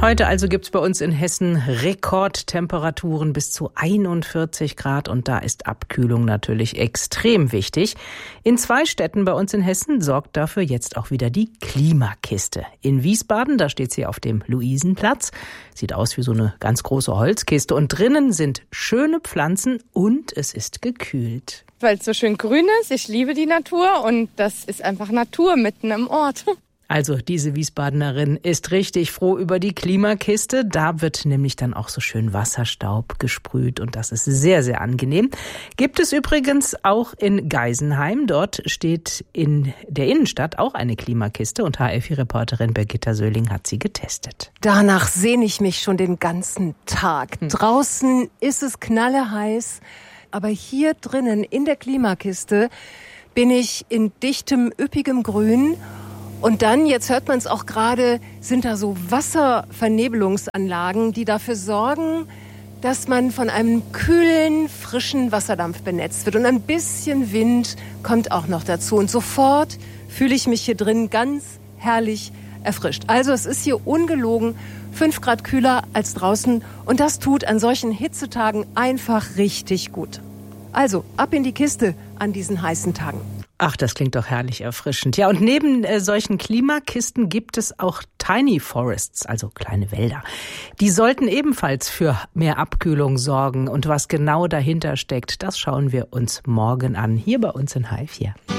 Heute also gibt's bei uns in Hessen Rekordtemperaturen bis zu 41 Grad und da ist Abkühlung natürlich extrem wichtig. In 2 Städten bei uns in Hessen sorgt dafür jetzt auch wieder die Klimakiste. In Wiesbaden, da steht sie auf dem Luisenplatz, sieht aus wie so eine ganz große Holzkiste und drinnen sind schöne Pflanzen und es ist gekühlt. Weil es so schön grün ist, ich liebe die Natur und das ist einfach Natur mitten im Ort. Also diese Wiesbadenerin ist richtig froh über die Klimakiste. Da wird nämlich dann auch so schön Wasserstaub gesprüht und das ist sehr, sehr angenehm. Gibt es übrigens auch in Geisenheim. Dort steht in der Innenstadt auch eine Klimakiste und HFI-Reporterin Birgitta Söhling hat sie getestet. Danach sehne ich mich schon den ganzen Tag. Draußen ist es knalleheiß, aber hier drinnen in der Klimakiste bin ich in dichtem, üppigem Grün. Und dann, jetzt hört man es auch gerade, sind da so Wasservernebelungsanlagen, die dafür sorgen, dass man von einem kühlen, frischen Wasserdampf benetzt wird. Und ein bisschen Wind kommt auch noch dazu. Und sofort fühle ich mich hier drin ganz herrlich erfrischt. Also es ist hier ungelogen 5 Grad kühler als draußen. Und das tut an solchen Hitzetagen einfach richtig gut. Also ab in die Kiste an diesen heißen Tagen. Ach, das klingt doch herrlich erfrischend. Ja, und neben solchen Klimakisten gibt es auch Tiny Forests, also kleine Wälder. Die sollten ebenfalls für mehr Abkühlung sorgen. Und was genau dahinter steckt, das schauen wir uns morgen an, hier bei uns in HR4.